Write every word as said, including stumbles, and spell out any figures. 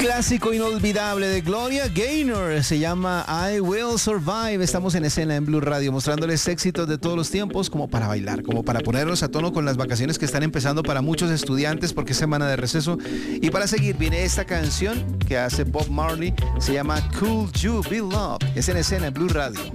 Clásico inolvidable de Gloria Gaynor, se llama I Will Survive. Estamos en escena en Blue Radio mostrándoles éxitos de todos los tiempos como para bailar, como para ponernos a tono con las vacaciones que están empezando para muchos estudiantes porque es semana de receso. Y para seguir viene esta canción que hace Bob Marley, se llama Could You Be Loved. Es en escena en Blue Radio.